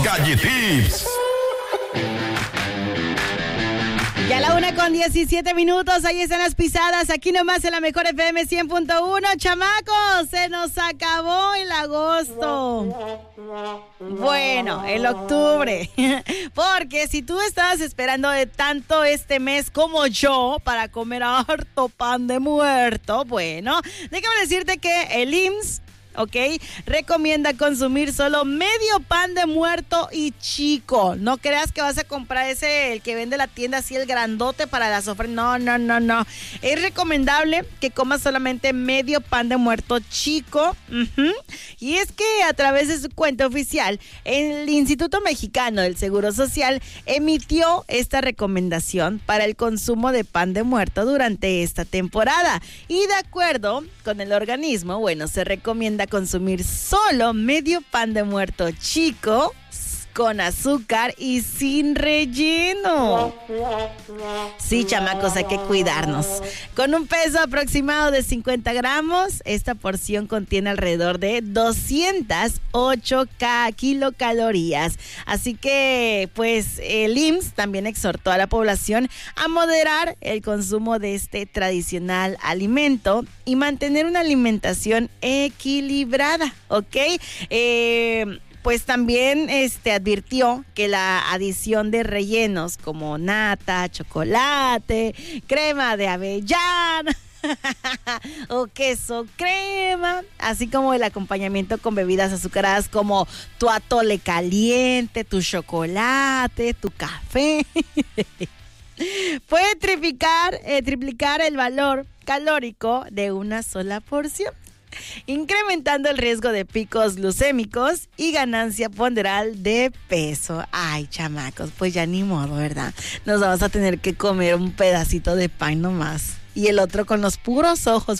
Galletips. Ya la 1:17, ahí están las pisadas, aquí nomás en la mejor FM 100.1, chamacos, se nos acabó el agosto. Bueno, el octubre, porque si tú estabas esperando de tanto este mes como yo para comer harto pan de muerto, bueno, déjame decirte que el IMSS, ¿ok? Recomienda consumir solo medio pan de muerto y chico. No creas que vas a comprar el que vende la tienda así, el grandote para las ofrendas. No. Es recomendable que comas solamente medio pan de muerto chico. Y es que a través de su cuenta oficial, el Instituto Mexicano del Seguro Social emitió esta recomendación para el consumo de pan de muerto durante esta temporada. Y de acuerdo con el organismo, bueno, se recomienda consumir solo medio pan de muerto chico con azúcar y sin relleno. Sí, chamacos, hay que cuidarnos. Con un peso aproximado de 50 gramos, esta porción contiene alrededor de 208 kilocalorías. Así que, pues, el IMSS también exhortó a la población a moderar el consumo de este tradicional alimento y mantener una alimentación equilibrada, ¿ok? Pues también advirtió que la adición de rellenos como nata, chocolate, crema de avellana o queso crema, así como el acompañamiento con bebidas azucaradas como tu atole caliente, tu chocolate, tu café, puede triplicar el valor calórico de una sola porción, incrementando el riesgo de picos glucémicos y ganancia ponderal de peso. Ay, chamacos, pues ya ni modo, ¿verdad? Nos vamos a tener que comer un pedacito de pan nomás y el otro con los puros ojos,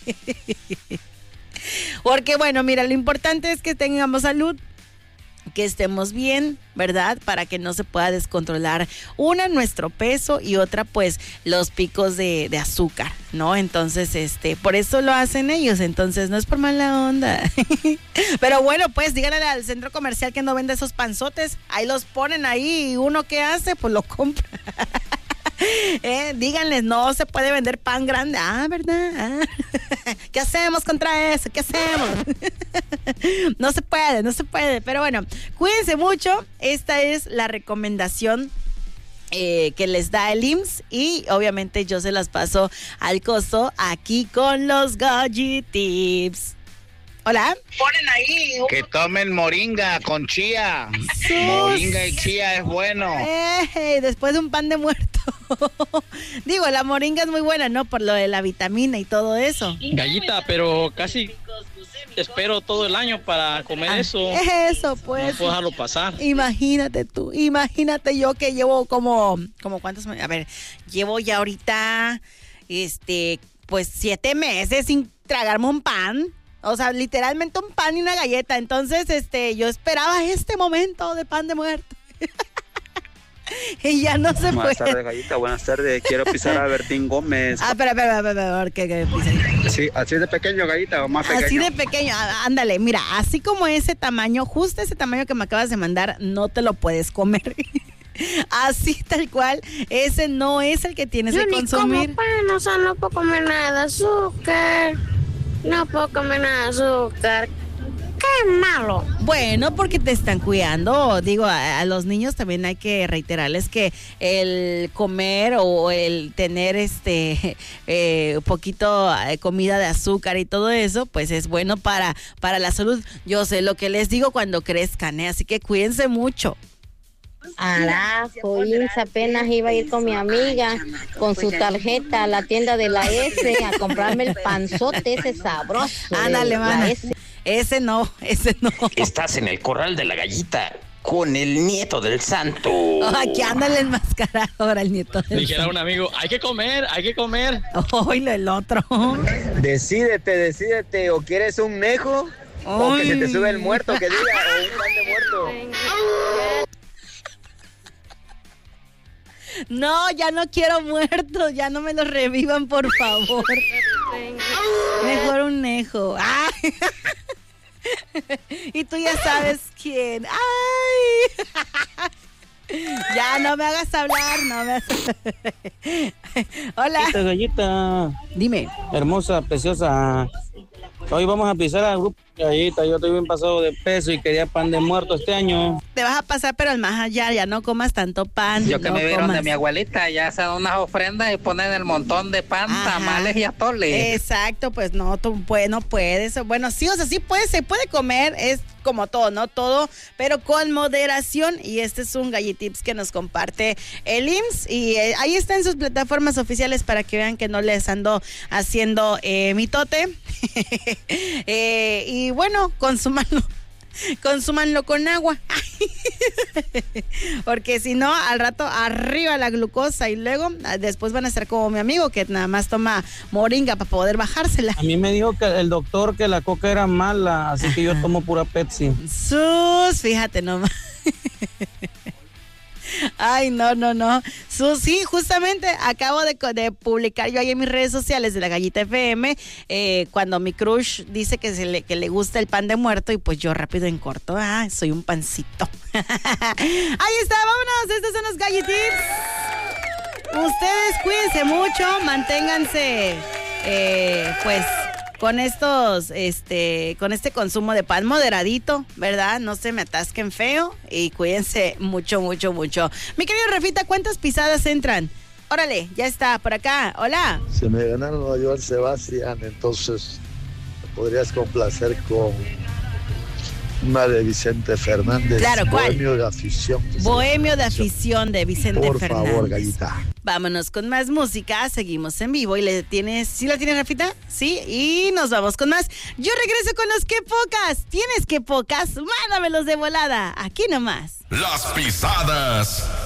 porque bueno, mira, lo importante es que tengamos salud, que estemos bien, ¿verdad? Para que no se pueda descontrolar una, nuestro peso, y otra, pues, los picos de azúcar, ¿no? Entonces, por eso lo hacen ellos, entonces no es por mala onda. Pero bueno, pues, díganle al centro comercial que no vende esos panzotes, ahí los ponen ahí, y uno ¿qué hace? Pues lo compra. Díganles, no se puede vender pan grande. ¿Verdad? ¿Qué hacemos contra eso? ¿Qué hacemos? No se puede. Pero bueno, cuídense mucho. Esta es la recomendación que les da el IMSS, y obviamente yo se las paso al costo aquí con los Galletips. Hola. Ponen ahí. Que tomen moringa con chía. Moringa y chía es bueno. Después de un pan de muerto. Digo, la moringa es muy buena, ¿no? Por lo de la vitamina y todo eso. Gallita, pero casi espero todo el año para comer eso. Es eso, pues. No puedo dejarlo pasar. Imagínate yo que llevo como ¿cuántos meses? A ver, llevo ya ahorita, pues 7 meses sin tragarme un pan. O sea, literalmente un pan y una galleta. Entonces, yo esperaba este momento de pan de muerto. Y ya no se puede. Buenas tardes, Gallita. Buenas tardes. Quiero pisar a Bertín Gómez. Espera, ¿qué pisa? Sí, así de pequeño, Gallita, o más pequeño. Así de pequeño, ándale, mira, así como ese tamaño, justo ese tamaño que me acabas de mandar, no te lo puedes comer. Así tal cual, ese no es el que tienes que consumir. Yo ni como pan, o sea, no puedo comer nada de azúcar. No puedo comer nada de azúcar. ¡Qué malo! Bueno, porque te están cuidando. Digo, a los niños también hay que reiterarles que el comer o el tener un poquito de comida de azúcar y todo eso, pues es bueno para la salud. Yo sé lo que les digo cuando crezcan, así que cuídense mucho. Insa apenas iba a ir con mi amiga con su tarjeta a la tienda de la S a comprarme el panzote ese sabroso. Ándale, mana. Ese no. Estás en el corral de la Gallita con el nieto del santo. Aquí ándale enmascarado ahora el nieto del Dijera santo. un amigo, hay que comer. Oílo el otro. Decídete, o quieres un nejo, o que se te sube el muerto, que diga, o un pan de muerto. No, ya no quiero muertos, ya no me los revivan, por favor. Mejor un nejo. ¡Ay! Y tú ya sabes quién. ¡Ay! Ya, no me hagas hablar, Hola. Gallita. Dime. Hermosa, preciosa. Hoy vamos a pisar al grupo Gallita. Yo estoy bien pasado de peso y quería pan de muerto este año. Te vas a pasar, pero al más allá, ya no comas tanto pan. Yo que no me vieron comas. de mi abuelita, ya hacen unas ofrendas y ponen el montón de pan, tamales y atoles. Exacto, pues no, no puedes. Bueno, sí, o sea, sí se puede comer, es como todo, ¿no? Todo, pero con moderación. Y este es un Gallitips que nos comparte el IMSS. Y ahí está en sus plataformas oficiales para que vean que no les ando haciendo mitote. Y bueno, consúmanlo con agua. Porque si no, al rato arriba la glucosa y luego después van a estar como mi amigo que nada más toma moringa para poder bajársela. A mí me dijo que el doctor que la coca era mala, así que yo tomo pura Pepsi. Fíjate nomás. Ay, no. Sí, justamente acabo de publicar yo ahí en mis redes sociales de la Gallita FM, cuando mi crush dice que le gusta el pan de muerto y pues yo rápido en corto, soy un pancito. Ahí está, vámonos, estos son los Gallitips. Ustedes cuídense mucho, manténganse, pues con con este consumo de pan moderadito, ¿verdad? No se me atasquen feo y cuídense mucho. Mi querido Rafita, ¿cuántas pisadas entran? Órale, ya está, por acá, hola. Si me ganaron a Joan Sebastián, entonces me podrías complacer con una de Vicente Fernández. Claro, ¿cuál? Bohemio de afición. Bohemio de afición de Vicente Fernández. Por favor, Gallita. Vámonos con más música, seguimos en vivo. ¿Sí la tienes, Rafita? Sí, y nos vamos con más. Yo regreso con los que pocas. ¿Tienes que pocas? Mándamelos de volada, aquí nomás. Las pisadas